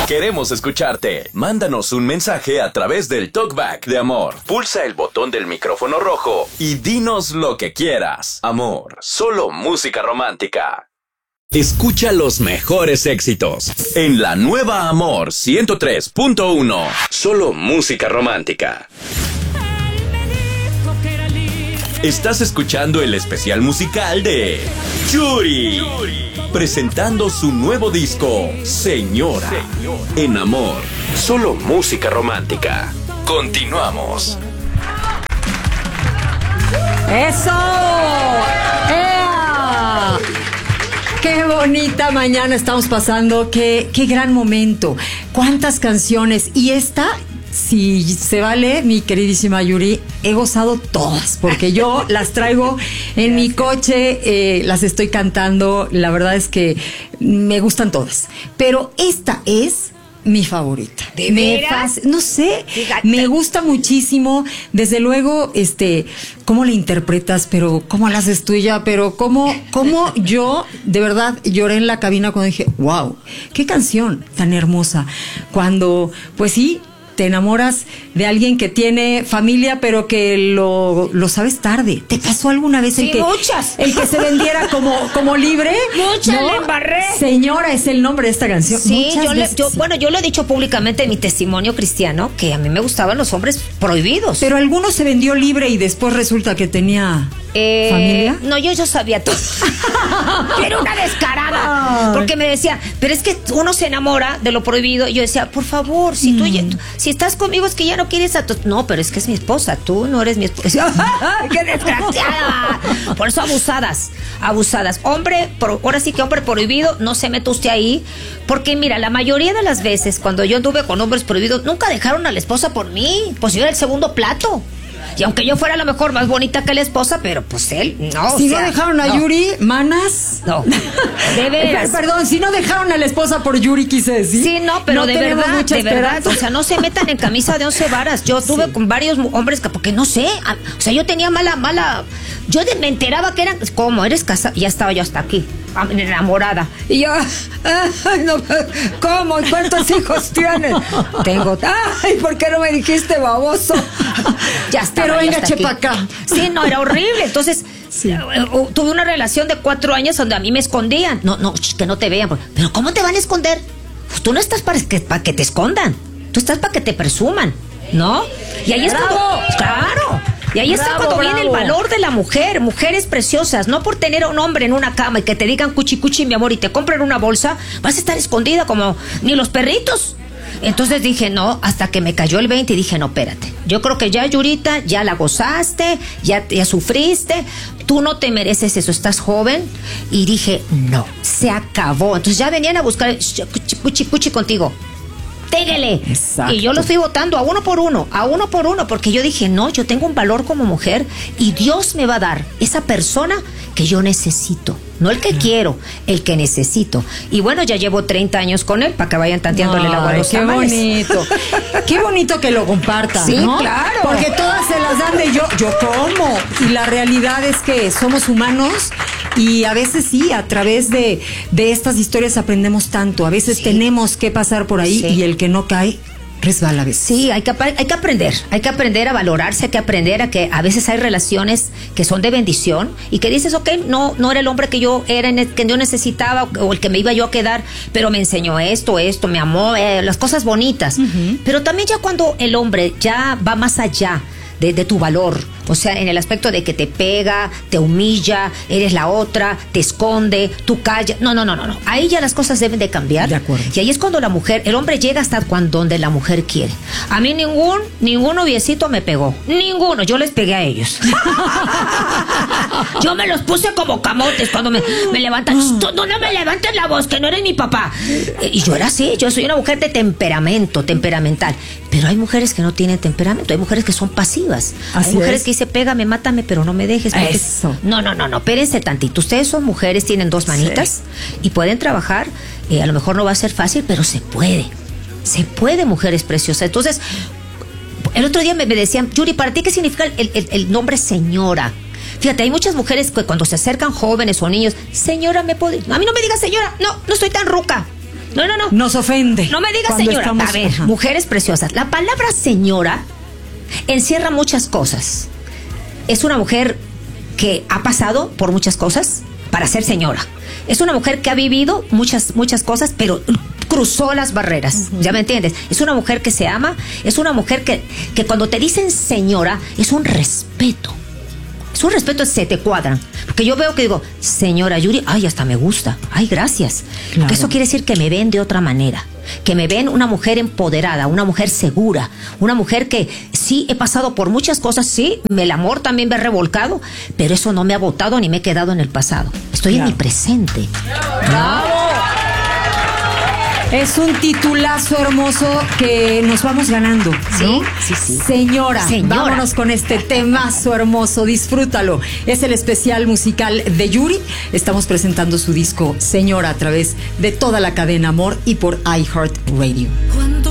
Queremos escucharte. Mándanos un mensaje a través del TalkBack de Amor. Pulsa el botón del micrófono rojo y dinos lo que quieras. Amor, solo música romántica. Escucha los mejores éxitos en la nueva Amor 103.1. Solo música romántica. Estás escuchando el especial musical de Yuri, presentando su nuevo disco, Señora, en Amor, solo música romántica. Continuamos. ¡Eso! ¡Ea! ¡Qué bonita mañana estamos pasando! ¡Qué gran momento! ¡Cuántas canciones! Y esta... Si se vale, mi queridísima Yuri, he gozado todas, porque yo las traigo en mi coche, las estoy cantando, la verdad es que me gustan todas, pero esta es mi favorita. ¿De veras? No sé, Fíjate. Me gusta muchísimo, desde luego, cómo la interpretas, pero cómo la haces tuya, pero cómo yo, de verdad, lloré en la cabina cuando dije, wow, qué canción tan hermosa, cuando, pues sí, te enamoras de alguien que tiene familia, pero que lo sabes tarde. ¿Te pasó alguna vez Sí, muchas. el que se vendiera como libre? Muchas, le embarré. Señora es el nombre de esta canción. Sí, Muchas veces. yo lo he dicho públicamente en mi testimonio cristiano, que a mí me gustaban los hombres prohibidos. Pero alguno se vendió libre y después resulta que tenía familia. No, yo sabía todo. Era una descarada. Ay. Porque me decía, pero es que uno se enamora de lo prohibido. Y yo decía, por favor, si si estás conmigo es que ya no quieres a tu... No, pero es que es mi esposa, tú no eres mi esposa. ¡Ay, qué desgraciada! Por eso abusadas. Ahora sí que hombre prohibido, no se mete usted ahí. Porque mira, la mayoría de las veces cuando yo anduve con hombres prohibidos, nunca dejaron a la esposa por mí. Pues yo era el segundo plato. Y aunque yo fuera a lo mejor más bonita que la esposa, pero pues él, no. Si no dejaron a Yuri, manas. No. De veras. Perdón, si no dejaron a la esposa por Yuri, quise decir. Sí, no, pero no de tenemos verdad, mucha de verdad. esperanza. O sea, no se metan en camisa de 11 varas. Yo tuve con varios hombres que, porque no sé. O sea, yo tenía mala. Yo me enteraba que eran. ¿Cómo? ¿Eres casada? Ya estaba yo hasta aquí, enamorada. Y yo, ay, no, ¿cómo? ¿Cuántos hijos tienes? Tengo. Ay, ¿por qué no me dijiste, baboso? Ya está. Pero venga, chepa acá. Sí, no, era horrible. Entonces, tuve una relación de 4 años donde a mí me escondían. No, que no te vean. Pero ¿cómo te van a esconder? Pues tú no estás para que te escondan. Tú estás para que te presuman, ¿no? Y ahí es cuando... Claro. Y ahí está cuando viene el valor de la mujer. Mujeres preciosas. No por tener a un hombre en una cama y que te digan cuchi cuchi, mi amor, y te compren una bolsa, vas a estar escondida como ni los perritos. Entonces dije, no, hasta que me cayó el 20 y dije, no, espérate. Yo creo que ya, Yurita, ya la gozaste, ya sufriste, tú no te mereces eso, estás joven. Y dije, no, se acabó. Entonces ya venían a buscar cuchi cuchi contigo. Téguele. Exacto. Y yo los fui votando a uno por uno, porque yo dije, no, yo tengo un valor como mujer y Dios me va a dar esa persona que yo necesito. No el que quiero, el que necesito. Y bueno, ya llevo 30 años con él para que vayan tanteándole el agua a los tamales. Qué bonito. Qué bonito que lo compartan, sí, ¿no? Claro. Porque todas se las dan de yo como. Y la realidad es que somos humanos y a veces sí, a través de estas historias aprendemos tanto. A veces tenemos que pasar por ahí y el que no cae resbala a veces. Sí, hay que aprender a valorarse, hay que aprender a que a veces hay relaciones que son de bendición y que dices, ok, no era el hombre que yo era, que yo necesitaba o el que me iba yo a quedar, pero me enseñó esto, me amó, las cosas bonitas. Pero también ya cuando el hombre ya va más allá de tu valor, o sea, en el aspecto de que te pega, te humilla, eres la otra, te esconde, tú callas. No. Ahí ya las cosas deben de cambiar. De acuerdo. Y ahí es cuando el hombre llega hasta donde la mujer quiere. A mí ningún noviecito me pegó. Ninguno. Yo les pegué a ellos. Yo me los puse como camotes cuando me levantan. No me levantes la voz, que no eres mi papá. Y yo era así. Yo soy una mujer de temperamental. Pero hay mujeres que no tienen temperamento. Hay mujeres que son pasivas. Así hay mujeres es. que dicen, pégame, mátame, pero no me dejes. Eso. No, espérense tantito. Ustedes son mujeres, tienen 2 manitas y pueden trabajar. A lo mejor no va a ser fácil, pero se puede. Se puede, mujeres preciosas. Entonces, el otro día me decían, Yuri, ¿para ti qué significa el nombre señora? Fíjate, hay muchas mujeres que cuando se acercan jóvenes o niños, señora, a mí no me digas señora, no estoy tan ruca. nos ofende. No me digas cuando señora. estamos- A ver, Ajá. mujeres preciosas. La palabra señora encierra muchas cosas. Es una mujer que ha pasado por muchas cosas para ser señora. Es una mujer que ha vivido muchas cosas, pero cruzó las barreras. ¿Ya me entiendes? Es una mujer que se ama. Es una mujer que cuando te dicen señora, es un respeto. Es un respeto, se te cuadran. Porque yo veo que digo, señora Yuri, ay, hasta me gusta. Ay, gracias. Claro. Porque eso quiere decir que me ven de otra manera. Que me ven una mujer empoderada, una mujer segura, una mujer que sí he pasado por muchas cosas, sí, el amor también me ha revolcado, pero eso no me ha botado ni me he quedado en el pasado. Estoy Claro. en mi presente. Es un titulazo hermoso que nos vamos ganando, ¿no? Sí, sí. Señora, Señora. vámonos con este temazo hermoso, disfrútalo. Es el especial musical de Yuri. Estamos presentando su disco Señora a través de toda la cadena Amor y por iHeartRadio.